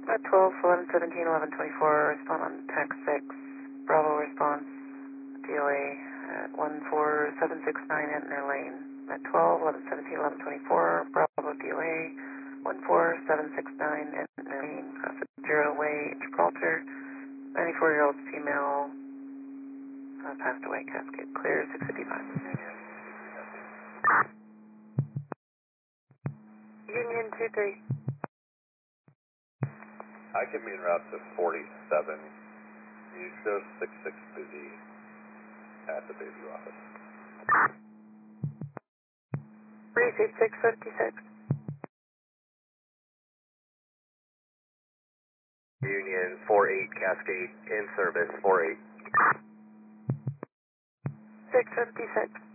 12, 11, 17, 11, 24, respond on text 6. Bravo response, DOA at 14769 Entner Lane. At 12, 11, 17, 11, 24, Bravo DOA 14769 Entner Lane. Zero Way, Gibraltar. 94-year-old female, passed away, Cascade Clear, 655. Union 23. I can be en route to 47. You show 66 busy at the Bayview office. Receive 656. Union 48 Cascade in service 48. 656.